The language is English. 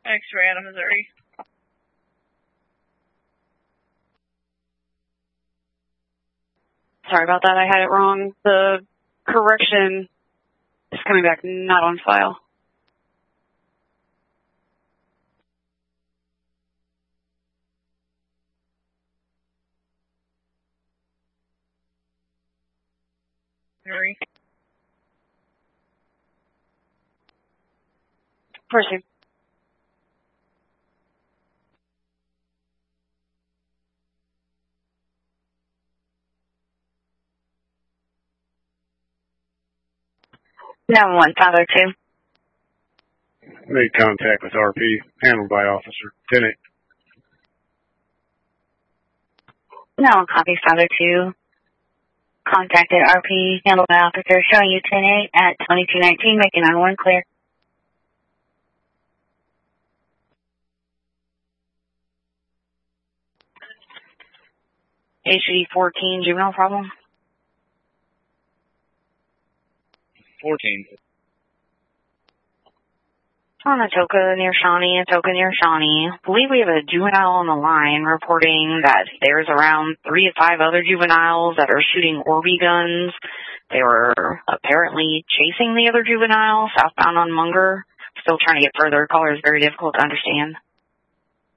X-ray out of Missouri. Sorry about that, I had it wrong. The correction is coming back not on file. Missouri. Proceed. Down 1502. Made contact with RP, handled by Officer 10-8. No, copy 502. Contacted RP, handled by officer, showing you 10-8 at 2219, making 9-1 clear. HD 14, juvenile problem. 14. On Atoka near Shawnee, believe we have a juvenile on the line reporting that there's around 3 to 5 other juveniles that are shooting Orby guns. They were apparently chasing the other juvenile southbound on Munger. Still trying to get further. Caller is very difficult to understand.